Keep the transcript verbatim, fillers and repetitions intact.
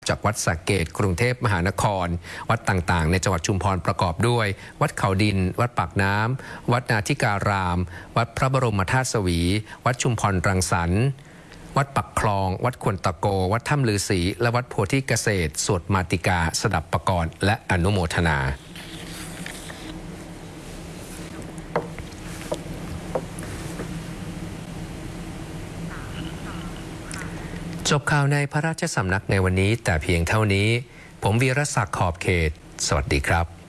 จากวัดสระเกตกรุงเทพมหานครวัดต่างๆในจังหวัดชุมพรประกอบด้วยวัดเขาดินวัดปากน้ำวัดนาทิการามวัดพระบรมธาตุสวีวัดชุมพรรังสรรค์วัดปักคลองวัดควนตะโกวัดถ้ำลือศรีและวัดโพธิเกษตรสวดมาติกาสดับปกรณ์และอนุโมทนาจบข่าวในพระราชสำนักในวันนี้แต่เพียงเท่านี้ผมวีรศักดิ์ขอบเขตสวัสดีครับ